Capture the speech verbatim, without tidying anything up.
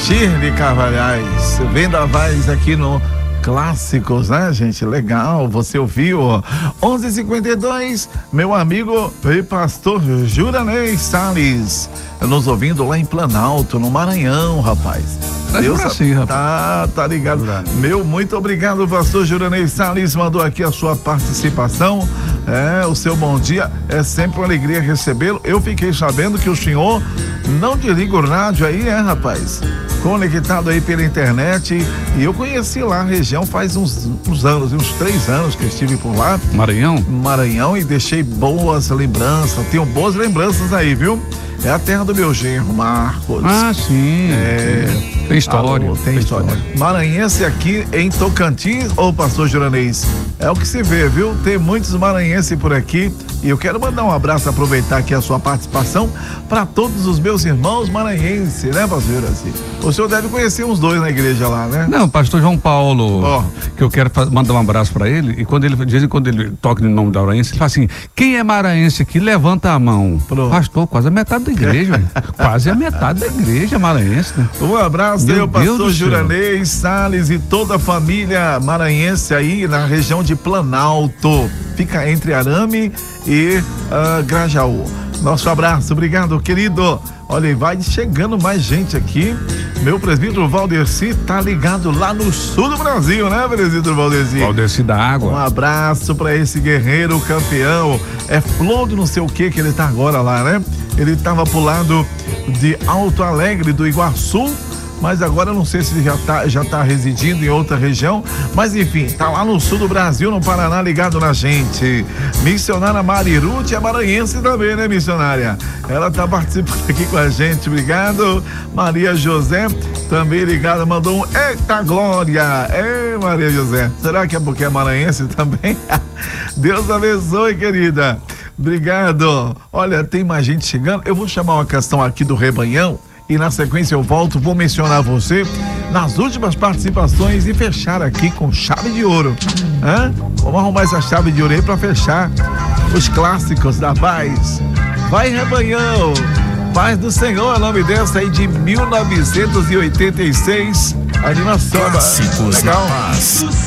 Shirley Carvalhais, Vendavais aqui no Clássicos, né, gente? Legal, você ouviu? onze e cinquenta e dois, meu amigo e pastor Juranei Salles, nos ouvindo lá em Planalto, no Maranhão, rapaz. Deus assim, rapaz. Tá, tá ligado. Meu, muito obrigado, pastor Juranei Salles, mandou aqui a sua participação. É, o seu bom dia, é sempre uma alegria recebê-lo. Eu fiquei sabendo que o senhor não desliga o rádio aí, é, rapaz? Conectado aí pela internet, e eu conheci lá a região faz uns, uns anos, uns três anos que eu estive por lá. Maranhão? Maranhão, e deixei boas lembranças, tenho boas lembranças aí, viu? É a terra do meu genro, Marcos. Ah, sim. É, tem história. Alô, tem, tem história. história. Maranhense aqui em Tocantins, ô pastor Juranês, é o que se vê, viu? Tem muitos maranhenses por aqui, e eu quero mandar um abraço, aproveitar aqui a sua participação para todos os meus irmãos maranhenses, né, pastor Juranês? O senhor deve conhecer uns dois na igreja lá, né? Não, pastor João Paulo, oh. que eu quero mandar um abraço para ele, e quando ele, de vez em quando ele toca no nome da maranhense, ele fala assim: quem é maranhense aqui, levanta a mão. Pronto. Pastor, quase a metade da igreja, quase a metade da igreja maranhense, né? Um abraço aí ao pastor Juranei Salles e toda a família maranhense aí na região de Planalto, fica entre Arame e uh, Grajaú. Nosso abraço, obrigado, querido. Olha, vai chegando mais gente aqui. Meu presbítero Valdeci tá ligado lá no sul do Brasil, né, presbítero Valdeci? Valdeci da Água. Um abraço pra esse guerreiro campeão. É flor de não sei o que que ele tá agora lá, né? Ele tava pro lado de Alto Alegre do Iguaçu, mas agora não sei se ele já tá, já tá residindo em outra região, mas enfim, tá lá no sul do Brasil, no Paraná, ligado na gente. Missionária Mariruth é maranhense também, né, missionária? Ela tá participando aqui com a gente, obrigado. Maria José, também ligada, mandou um eita glória. Ei, Maria José, será que é porque é maranhense também? Deus abençoe, querida. Obrigado. Olha, tem mais gente chegando, eu vou chamar uma questão aqui do Rebanhão, e na sequência eu volto, vou mencionar você nas últimas participações e fechar aqui com chave de ouro. Hã? Vamos arrumar essa chave de ouro aí pra fechar os clássicos da paz. Vai, Rebanhão! Paz do Senhor, é o nome dessa aí de mil novecentos e oitenta e seis. Animação. Clássicos da Paz.